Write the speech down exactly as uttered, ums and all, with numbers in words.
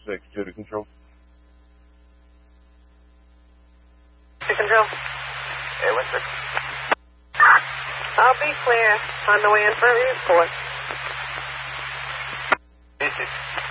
six two to control. To control. Hey, one six. I'll be clear on the way in for a report. Easy.